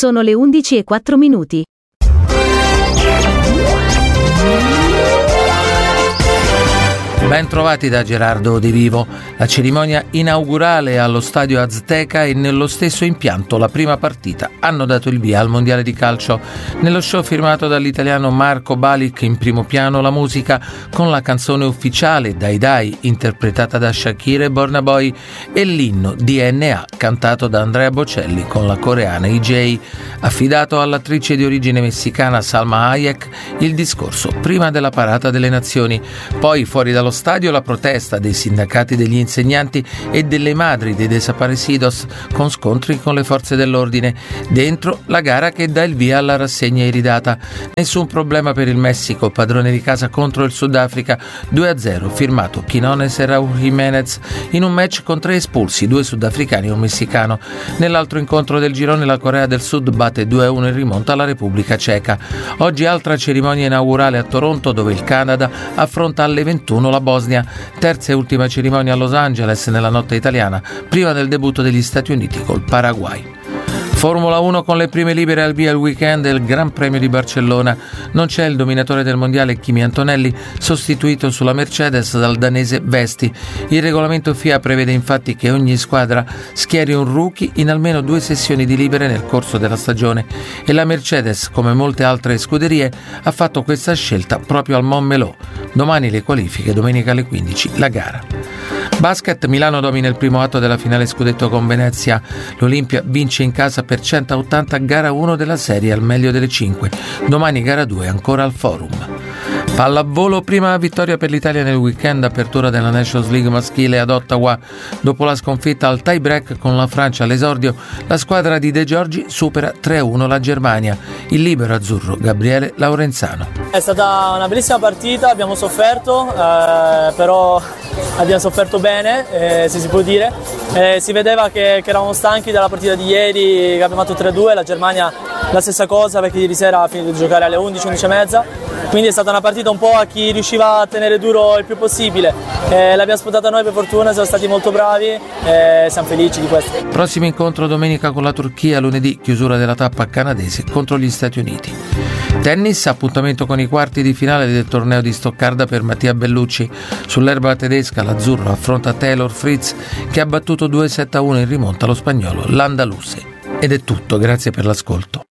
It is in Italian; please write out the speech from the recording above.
Sono le 11:04. Ben trovati da Gerardo De Vivo. La cerimonia inaugurale allo stadio Azteca e nello stesso impianto la prima partita hanno dato il via al mondiale di calcio. Nello show firmato dall'italiano Marco Balic, in primo piano la musica con la canzone ufficiale Dai Dai interpretata da Shakira e Burna Boy e l'inno DNA cantato da Andrea Bocelli con la coreana EJ. Affidato all'attrice di origine messicana Salma Hayek il discorso prima della parata delle nazioni. Poi fuori dallo stadio la protesta dei sindacati degli insegnanti e delle madri dei desaparecidos con scontri con le forze dell'ordine. Dentro la gara che dà il via alla rassegna iridata. Nessun problema per il Messico, padrone di casa contro il Sudafrica, 2-0, firmato Quinones e Raúl Jiménez in un match con 3 espulsi, 2 sudafricani e un messicano. Nell'altro incontro del girone la Corea del Sud batte 2-1 in rimonta alla Repubblica Ceca. Oggi altra cerimonia inaugurale a Toronto dove il Canada affronta alle 21 la Bosnia, terza e ultima cerimonia a Los Angeles nella notte italiana, prima del debutto degli Stati Uniti col Paraguay. Formula 1 con le prime libere al via il weekend del Gran Premio di Barcellona. Non c'è il dominatore del mondiale Kimi Antonelli, sostituito sulla Mercedes dal danese Vesti. Il regolamento FIA prevede infatti che ogni squadra schieri un rookie in almeno 2 sessioni di libere nel corso della stagione e la Mercedes, come molte altre scuderie, ha fatto questa scelta proprio al Montmeló. Domani le qualifiche, domenica alle 15 la gara. Basket, Milano domina il primo atto della finale scudetto con Venezia. L'Olimpia vince in casa per 180 gara 1 della serie al meglio delle 5. Domani gara 2 ancora al Forum. Pallavolo, prima vittoria per l'Italia nel weekend apertura della Nations League maschile ad Ottawa. Dopo la sconfitta al tie break con la Francia all'esordio, la squadra di De Giorgi supera 3-1 la Germania. Il libero azzurro Gabriele Laurenzano. È stata una bellissima partita, abbiamo sofferto, però abbiamo sofferto bene, se si può dire. Si vedeva che eravamo stanchi dalla partita di ieri, che abbiamo fatto 3-2, la Germania la stessa cosa perché ieri sera ha finito di giocare alle 11, 11:30. Quindi è stata una partita un po' a chi riusciva a tenere duro il più possibile. L'abbiamo spuntata noi per fortuna, siamo stati molto bravi e siamo felici di questo. Prossimo incontro domenica con la Turchia, lunedì chiusura della tappa canadese contro gli Stati Uniti. Tennis, appuntamento con i quarti di finale del torneo di Stoccarda per Mattia Bellucci. Sull'erba tedesca l'azzurro affronta Taylor Fritz che ha battuto 2-7-1 in rimonta allo spagnolo Landaluse. Ed è tutto, grazie per l'ascolto.